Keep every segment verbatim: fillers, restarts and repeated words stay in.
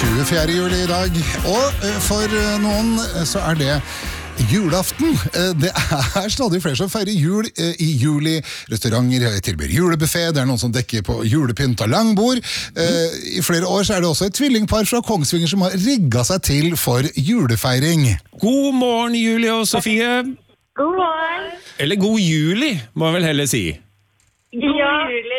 tjuefjerde juli i dag, og for noen så er det julaften. Det er stadig flere som feirer jul i juli. Restauranter tilbyr julebuffet, det er noen som dekker på julepynt av langbord. I flere år så er det også et tvillingpar fra Kongsvinger som har rigget seg til for julefeiring. God morgen, Julie og Sofie. God morgen. Eller god juli, må jeg vel heller si. God ja. juli.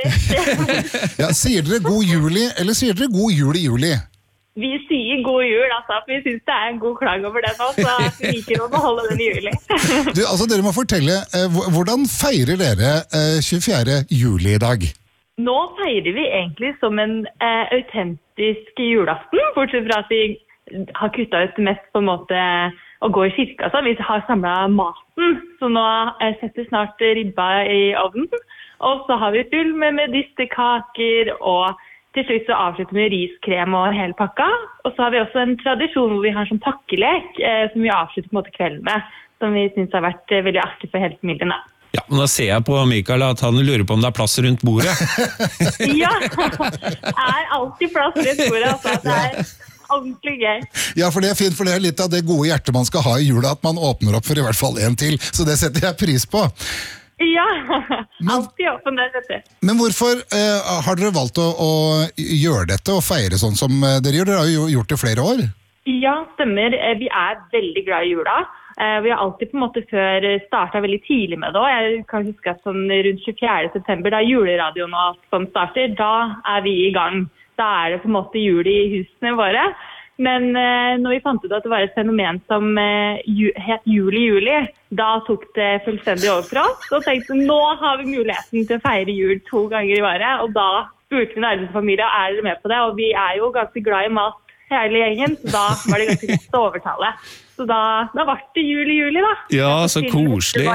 Ja, sier dere god juli, eller sier dere god jul i juli? Vi sier god jul, altså. Vi synes det er en god klang over den også, så vi liker å beholde den i juli. Du, altså, dere må fortelle, eh, hvordan feirer dere eh, tjuefjerde juli i dag? Nå feirer vi egentlig som en eh, autentisk julaften, bortsett fra at vi har kuttet ut mest på en måte å gå i kirka. Så vi har samlet maten, så nå eh, setter snart ribba i ovnen. Og så har vi full med medisterkaker, og til slutt så avslutter vi med riskrem og hele pakka. Og så har vi også en tradisjon hvor vi har sånn pakkelek, eh, som vi avslutter på en måte kvelden med, som vi synes har vært eh, veldig artig for hele familien. Da. Ja, men da ser jeg på Mikael at han lurer på om det er plass rundt bordet. Ja, det er alltid plass rundt bordet, altså. Det er ordentlig gøy. Ja, for det er fint, for det er litt av det gode hjertet man skal ha i jula, at man åpner opp for i hvert fall en til, så det setter jeg pris på. Ja, men, alltid åpen det, vet du. Men hvorfor eh, har dere valgt å, å gjøre dette og feire sånn som dere gjør? Dere har jo gjort det flere år. Ja, stemmer. Vi er veldig glad i jula. Vi har alltid på en måte før startet veldig tidlig med det også. Jeg kan huske at sånn rundt tjuefjerde september, da juleradioen og alt sånt starter, da er vi i gang. Da er det på en måte jul i husene våre. Men eh, når vi fant ut at det var et fenomen som eh, ju, het juli-juli, da tok det fullstendig over for oss, og tenkte nå har vi muligheten til å feire jul to ganger i året, og da spurte vi nærmeste familie, er dere med på det? Og vi er jo ganske glad i mat hele gjengen, så da var det ganske lett å overtale. Så da, da var det juli-juli da. Ja, så koselig.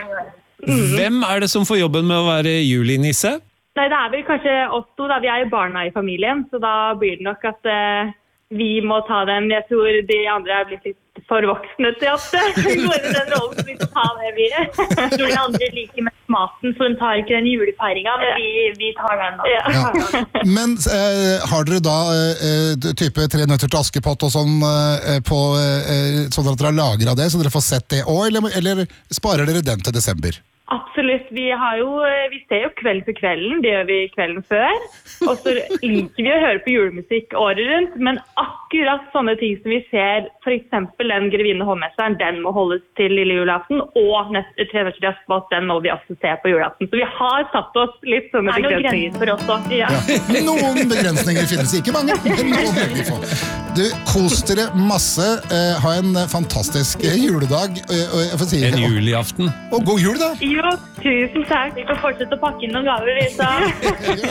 Mm. Hvem er det som får jobben med å være julinisse? Nei, det er vel kanskje oss to, da. Vi er jo barna i familien, så da blir det nok at eh, vi må ta den. Jeg tror de andre er blitt litt for voksne til at vi går i den rollen, så vi får ta det vi. Jeg tror de andre liker med maten, så de tar ikke den julefeiringen, men vi, vi tar den da. Ja. Ja. Men eh, har dere da eh, type tre nøtter til Askepott og sånn eh, på, eh, sånn at dere har lagret det, så dere får sett det også, eller, eller sparer dere den til desember? Absolutt. Vi, har jo, vi ser jo kveld for kvelden, det gjør vi kvelden før. Og så liker vi å høre på julemusikk året rundt, men akkurat sånne ting som vi ser, for eksempel den Grevinne Hovmesteren, den må holdes til lille julaften, og neste tre nøtter til Askepott, den må vi også se på julaften. Så vi har satt oss litt sånne begrensninger for oss også. Ja. Ja. Noen begrensninger finnes ikke mange, men noen veldig få. Du, kos dere masse, uh, ha en fantastisk juledag. Uh, uh, si, en juliaften. Og, og god jul da! Jo, tusen takk. Vi får fortsette å pakke inn noen gaver. Så.